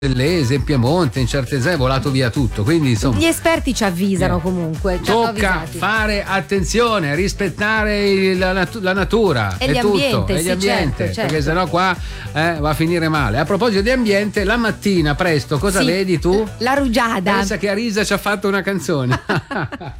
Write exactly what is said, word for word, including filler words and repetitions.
Bellese, Piemonte, in certe zone è volato via tutto, quindi insomma gli esperti ci avvisano comunque, ci hanno tocca avvisati. fare attenzione, rispettare il- la, natu- la natura E è l'ambiente, tutto, e sì, gli ambiente, certo, certo. perché sennò qua eh, va a finire male. A proposito di ambiente, la mattina presto cosa Sì, vedi tu? La rugiada. Pensa che Arisa ci ha fatto una canzone.